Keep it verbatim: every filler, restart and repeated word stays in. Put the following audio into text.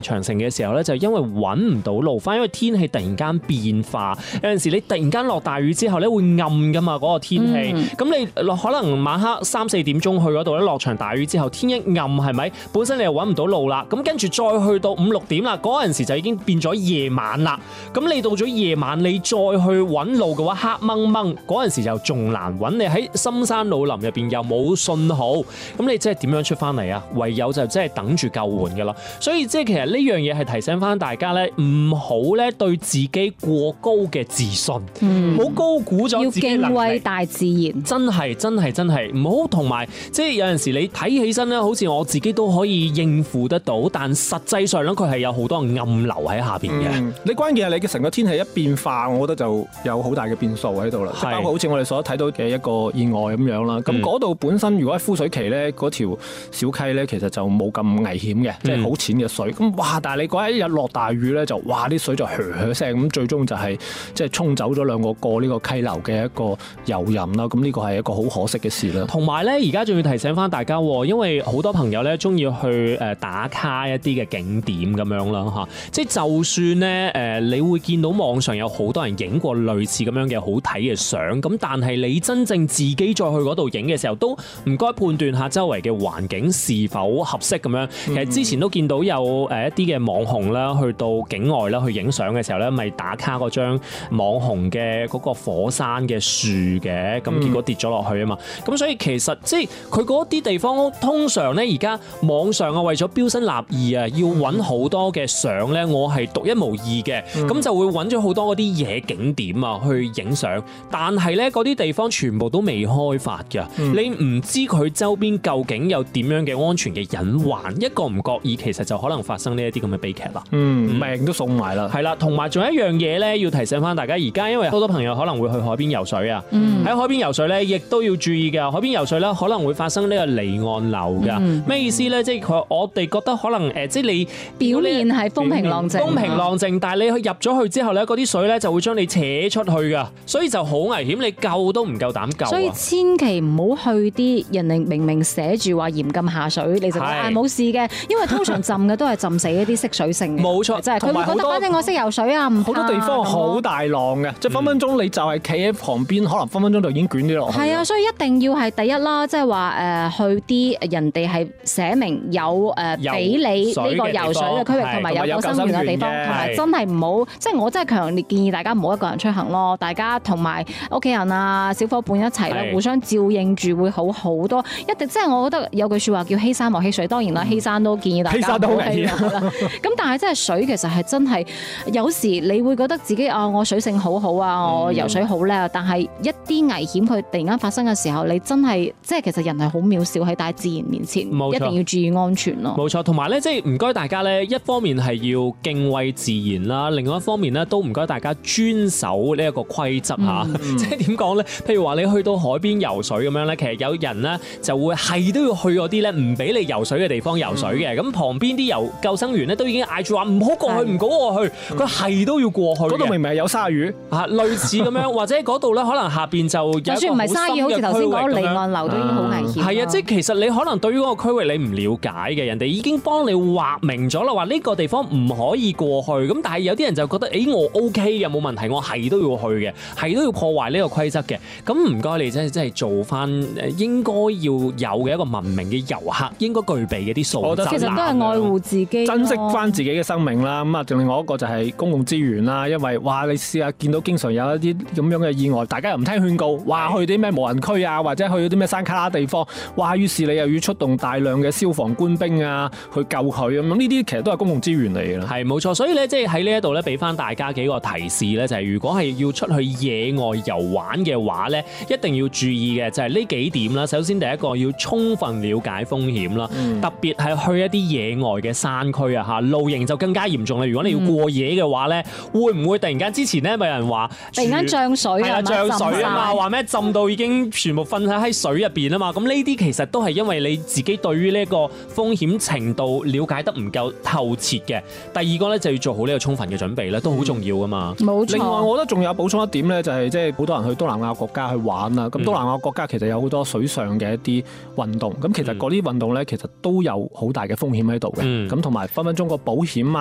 長城嘅時候咧，就因為揾唔到路翻，因為天氣突然間變化，有陣時你突然間落大雨之後咧會暗噶嘛，嗰個天氣。咁、嗯、你可能晚黑三四點鐘去嗰度咧，落場大雨之後天一暗係咪？本身你又揾唔到路啦，咁跟住再去到五六點啦，嗰陣時就已經變咗夜晚啦。咁你到咗夜晚，你再去揾路嘅話，黑掹掹嗰陣時就仲難揾。你喺深山老林入邊又冇信號，咁你即係點樣出翻嚟啊？唯有就即係等住救援噶啦。所以即係其實呢樣嘢係提醒翻大家咧，唔好咧對自己過高嘅自信，唔好、嗯、高估咗自己能力。要敬畏大自然，真係真係真係唔好。同埋即係有陣時你睇起身咧，好似我自己都可以應付得到，但實際上咧佢係有好多暗流喺下邊嘅、嗯。你關鍵係你嘅成個天氣一變化，我覺得就有好大嘅變數喺度啦。包括好似我哋所睇到嘅一個意外咁樣啦。咁嗰度本身如果喺枯水期咧，嗰條小溪咧其實就冇咁危險嘅，即係好淺嘅水。咁哇！但係你嗰一日落大雨咧，就哇啲水就噓噓聲咁，最終就係即係沖走咗兩個過呢個溪流嘅一個遊人啦。咁呢個係一個好可惜嘅事啦。同埋咧，而家仲要提醒翻大家，因為好多朋友咧中意去誒打卡一啲嘅景點咁樣啦嚇。即係就算咧誒，你會見到網上有好多人影過類似咁樣嘅好睇嘅相，咁但係你真正自己再去嗰度影嘅時候，都唔該判斷下周圍嘅環境是否合適咁樣。其實之前都見到有誒一啲嘅網紅啦，去到境外啦去影相嘅時候咧，咪打卡嗰張網紅嘅嗰個火山嘅樹嘅，咁結果跌咗落去啊嘛。咁所以其實即係佢嗰啲地方，通常咧而家網上啊為咗標新立異啊，要揾好多嘅相咧，我係獨一無二嘅，咁、嗯、就會揾咗好多嗰啲野景點啊去影相。但係咧嗰啲地方全部都未開發嘅，嗯、你唔知佢周邊究竟有點樣嘅安全嘅隱患，一個唔覺意其實就可能發生呢一啲咁嘅悲劇啦。嗯，命都送埋啦。係啦，同埋仲有一樣嘢咧，要提醒翻大家，而家因為好多朋友可能會去海邊游水啊，喺、嗯、海邊游水咧，亦都要注意嘅。海邊游水咧，可能會發生呢個離岸流噶。咩、嗯、意思咧？即係佢我哋覺得可能誒，即係你表面係風平浪靜，風平浪靜，但係你入咗去之後咧，嗰啲水咧就會將你扯出去噶，所以就好危險，你救都唔夠膽救。所以千祈唔好去啲人哋明明寫住話嚴禁下水，你就話冇事嘅，因為通常浸嘅都係浸死一啲識水性嘅。冇錯，即係佢會覺得反正我識游水啊，唔怕。好多地方好大浪嘅，即係分分鐘你就係企喺旁邊，可能分分鐘就已經捲咗落去。係啊，所以一定要係第一啦，即係話誒去啲人哋係寫明有誒俾你呢個游水嘅區域，同埋有救生員嘅地方，同埋真係唔好，即係我真係強烈建議大家唔好一個人出行咯，大家同埋屋企人啊、小夥伴一齊咧，互相照應住會好好多。一定即係我覺得有句説話叫欺山莫欺水，當然啦，欺山都建議大家。欺山都好危險啦。咁但係真係水其實係真係有時你會覺得自己啊，我水性好好啊，我游水好叻，但係一啲危險佢突然間發生嘅時候，你真係即係其實人係好渺小喺大自然面前，一定要注意安全咯。冇錯，同埋咧即係唔該大家咧，一方面係要敬畏自然啦，另外一方面咧都唔該大家遵守呢一個規則嚇。嗯、即係點講咧？譬如話你去到海邊游水咁樣咧，其實有人咧就會係都要去嗰啲咧唔俾你游水嘅地方游水嘅。咁、嗯、旁邊啲游救生員咧都已經嗌住話唔好過去，唔好過去。佢係、嗯、都要過去。嗰度明明係有鯊魚啊，類似咁樣，或者嗰度咧可能下邊就有一個好深嘅區域咁樣。就算唔係鯊魚，好似頭先講離岸流都已經好危險。係啊，即係其實你可能對於嗰個區域你唔了解嘅，人哋已經幫你劃明咗啦，話呢個地方唔可以過去。咁但係有啲人就覺得，誒、欸、我 OK 嘅，冇問題，我係都要去嘅，係都要破壞呢個規則嘅。咁唔該你真係真係做翻應該要有嘅一個文明嘅遊客應該具備嘅啲素質。其實都係愛護自己，珍惜翻自己嘅生命啦。咁啊，仲另外一個就係公共資源啦。因為哇，你試下見到經常有一啲咁樣嘅意外，大家又唔聽勸告，話去啲咩無人區啊，或者去啲咩山卡拉地方，哇！於是你又要出動大量嘅消防官兵啊去救佢咁，呢啲其實都係公共資源嚟嘅。係冇錯，所以咧即係喺呢一度咧俾翻大家幾個提示咧，就係、是、如果係要出去野外遊玩嘅話咧，一定要注意嘅就係呢幾點啦。首先第一個要充分了解風險啦，嗯、特別係去一啲野外嘅山區啊嚇，露營就更加嚴重啦。如果你要過夜嘅話咧，嗯、會唔會突然間之前咧咪有人話突然間漲水啊？漲水啊嘛，話咩浸到已經全部瞓喺水入邊啊嘛。咁呢啲其實都係因為你自己對於呢個風險程度了解得唔夠透徹嘅。第二個咧就要做好呢個充分嘅準備咧，都好重要噶嘛。冇錯。另外我覺得仲有補充一點咧，就係即係好多人去東南亞國家去玩啦。咁、嗯、東南亞國家其實有好多水上嘅一啲運動，咁其實嗰啲運動咧其實都有好大嘅風險喺度嘅。咁同埋分分鐘個保險啊